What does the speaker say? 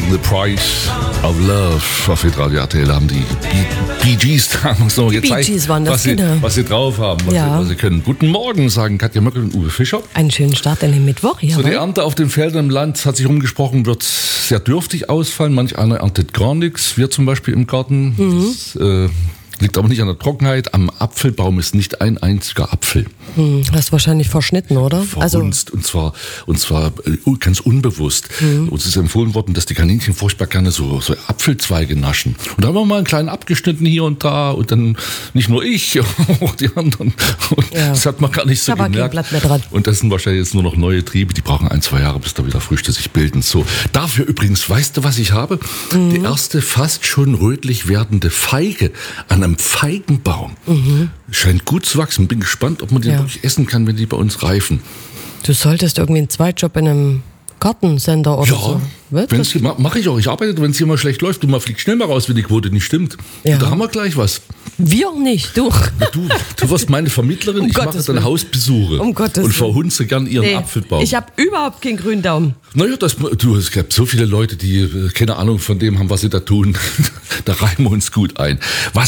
The Price of Love auf Hitradio RTL haben die Bee Gees da noch gezeigt, Bee Gees waren das, was sie drauf haben, was sie können. Guten Morgen, sagen Katja Möckel und Uwe Fischer. Einen schönen Start in den Mittwoch. So, die Ernte auf den Feldern im Land, hat sich rumgesprochen, wird sehr dürftig ausfallen. Manch einer erntet gar nichts. Wir zum Beispiel im Garten. Das liegt aber nicht an der Trockenheit. Am Apfelbaum ist nicht ein einziger Apfel. Hast wahrscheinlich verschnitten, oder? Verhunzt, und zwar ganz unbewusst. Uns ist empfohlen worden, dass die Kaninchen furchtbar gerne so Apfelzweige naschen. Und da haben wir mal einen kleinen abgeschnitten hier und da und dann nicht nur ich, auch die anderen. Und das hat man gar nicht so gemerkt. Kein Blatt mehr dran. Und das sind wahrscheinlich jetzt nur noch neue Triebe, die brauchen 1-2 Jahre, bis da wieder Früchte sich bilden. So, dafür übrigens, weißt du, was ich habe? Die erste fast schon rötlich werdende Feige an einem Feigenbaum. Scheint gut zu wachsen. Bin gespannt, ob man die wirklich essen kann, wenn die bei uns reifen. Du solltest irgendwie einen Zweitjob in einem Gartensender oder so. Mache ich auch. Ich arbeite, wenn es hier mal schlecht läuft, und man fliegt schnell mal raus, wenn die Quote nicht stimmt. Ja. Und da haben wir gleich was. Wir nicht, du. Du wirst meine Vermittlerin, ich mache dann Hausbesuche und verhunze gern ihren Apfelbaum. Ich habe überhaupt keinen grünen Daumen. Naja, es gibt so viele Leute, die keine Ahnung von dem haben, was sie da tun. Da reimen wir uns gut ein. Was